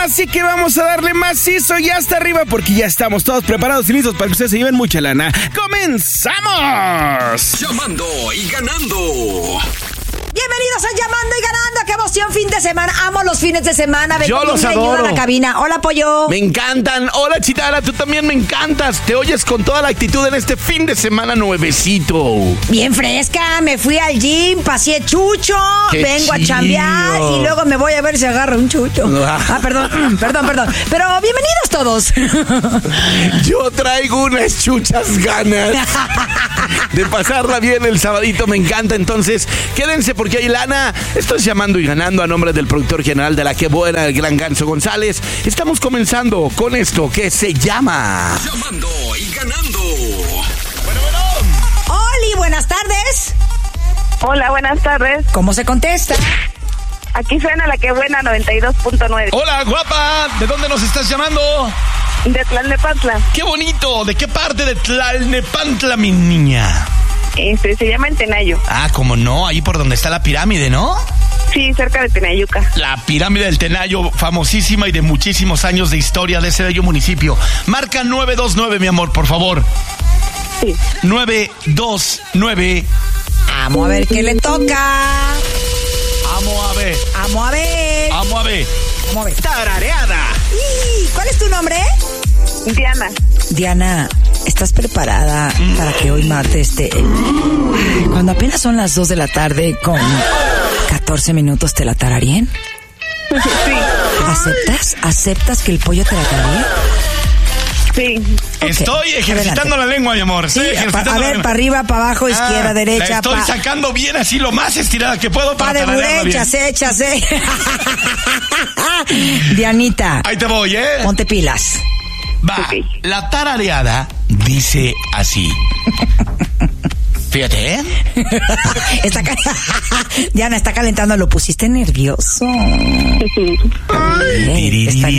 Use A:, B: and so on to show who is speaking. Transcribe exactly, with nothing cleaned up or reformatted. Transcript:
A: Así que vamos a darle macizo y hasta arriba porque ya estamos todos preparados y listos para que ustedes se lleven mucha lana. ¡Comenzamos!
B: Llamando y ganando.
C: Bienvenidos a Llamando y Ganando. ¡Qué emoción! Fin de semana. Amo los fines de semana. Ven
A: Yo los adoro.
C: a la cabina. Hola, Pollo.
A: Me encantan. Hola, Chitara. Tú también me encantas. Te oyes con toda la actitud en este fin de semana nuevecito.
C: Bien fresca. Me fui al gym, pasé chucho.
A: Qué
C: vengo
A: chido.
C: a chambear y luego me voy a ver si agarro un chucho. Ah, perdón, perdón, perdón. Pero bienvenidos todos.
A: Yo traigo unas chuchas ganas de pasarla bien el sabadito. Me encanta. Entonces, quédense porque hay lana. Estoy Llamando y Ganando a nombre del productor general de La Que Buena, el gran Ganso González. Estamos comenzando con esto que se llama
B: Llamando y Ganando.
A: Bueno, bueno.
C: Oli, buenas tardes.
D: Hola, buenas tardes.
C: ¿Cómo se contesta?
D: Aquí suena La Que Buena noventa y dos punto nueve.
E: Hola, guapa. ¿De dónde nos estás llamando?
D: De Tlalnepantla.
E: ¡Qué bonito! ¿De qué parte de Tlalnepantla, mi niña?
D: Este, se llama El Tenayo.
E: Ah, como no, ahí por donde está la pirámide, ¿no?
D: Sí, cerca de Tenayuca.
E: La pirámide del Tenayo, famosísima y de muchísimos años de historia de ese bello municipio. Marca nueve dos nueve, mi amor, por favor.
D: Sí.
E: nueve dos nueve.
C: Vamos a ver qué le toca.
E: Vamos a ver.
C: Vamos a ver.
E: Vamos a ver.
C: Vamos a ver.
E: Tarareada.
C: ¿Y cuál es tu nombre?
D: Diana.
C: Diana, ¿estás preparada para que hoy martes te... Cuando apenas son las dos de la tarde con catorce minutos te la tararien?
D: Sí.
C: ¿Aceptas? ¿Aceptas que el pollo te la tararien?
D: Sí.
E: Estoy ejercitando
C: adelante.
E: la lengua, mi amor. Estoy
C: Sí,
E: ejercitando
C: pa- a
E: la
C: ver,
E: lengua.
C: para arriba, para abajo, izquierda,
E: Ah,
C: derecha.
E: La estoy
C: pa...
E: sacando bien así, lo más estirada que puedo
C: Pa
E: para
C: de
E: tararearla bien.
C: échase, échase. Dianita,
E: Ahí te voy, ¿eh?
C: ponte pilas.
E: Va,
D: Ok.
E: la tarareada dice así. Fíjate, ¿eh?
C: Está ca- Diana, está calentando, lo pusiste nervioso. Bien, está